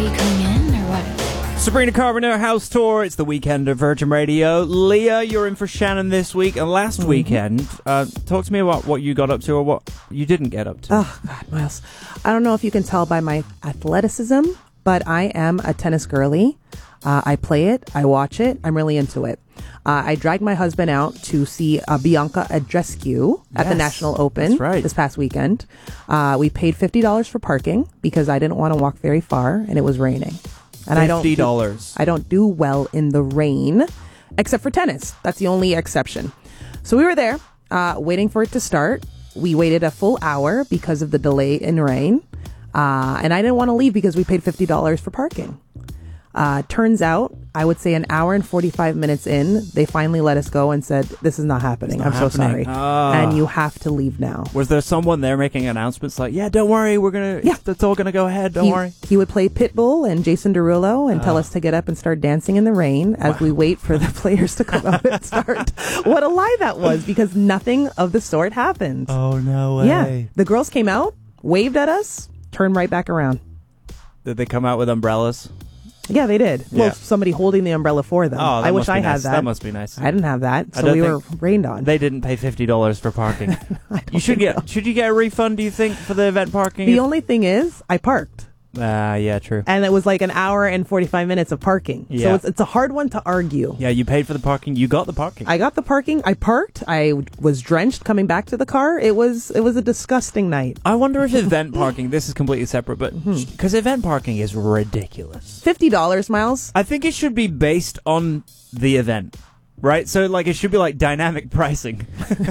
you coming in or what? Sabrina Carpenter House Tour. It's the weekend of Virgin Radio. Leah, you're in for Shannon this week. And last weekend, talk to me about what you got up to or what you didn't get up to. Oh, God, Miles. I don't know if you can tell by my athleticism, but I am a tennis girly. I play it. I watch it. I'm really into it. I dragged my husband out to see Bianca Andreescu at the National Open this past weekend. We paid $50 for parking because I didn't want to walk very far and it was raining. And $50. I don't do well in the rain, except for tennis. That's the only exception. So we were there, waiting for it to start. We waited a full hour because of the delay in rain. And I didn't want to leave because we paid $50 for parking. Turns out, I would say an hour and 45 minutes in, they finally let us go and said, this is not happening. I'm so sorry. And you have to leave now. Was there someone there making announcements like, yeah, don't worry, it's all going to go ahead, don't worry? He would play Pitbull and Jason Derulo and tell us to get up and start dancing in the rain as we wait for the players to come out and start. What a lie that was, because nothing of the sort happened. Oh, no way. Yeah. The girls came out, waved at us, turned right back around. Did they come out with umbrellas? Yeah, they did. Yeah. Well, somebody holding the umbrella for them. Oh, I wish I had that. That must be nice. I didn't have that, so we were rained on. They didn't pay $50 for parking. Should you get a refund, do you think, for the event parking? The only thing is, I parked. Yeah, true. And it was like an hour and 45 minutes of parking. Yeah. So it's a hard one to argue. Yeah, you paid for the parking. You got the parking. I got the parking. I parked. I was drenched coming back to the car. It was a disgusting night. I wonder if event parking, this is completely separate, but because event parking is ridiculous. $50, Miles. I think it should be based on the event. Right? So, it should be like dynamic pricing.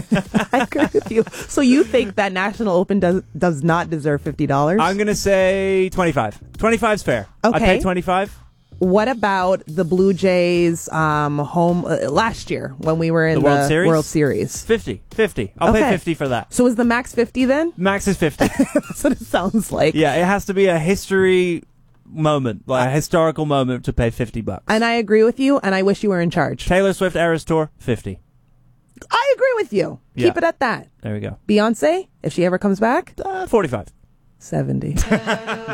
I agree with you. So you think that National Open does not deserve $50? I'm going to say 25. 25's fair. Okay. I paid 25. What about the Blue Jays home last year when we were in the World Series? 50. I'll pay 50 for that. So is the max 50 then? Max is 50. That's what it sounds like. Yeah, it has to be a history moment, like a historical moment to pay $50. And I agree with you, and I wish you were in charge. Taylor Swift Eras Tour, 50. I agree with you. Yeah. Keep it at that. There we go. Beyonce, if she ever comes back, 45. 70.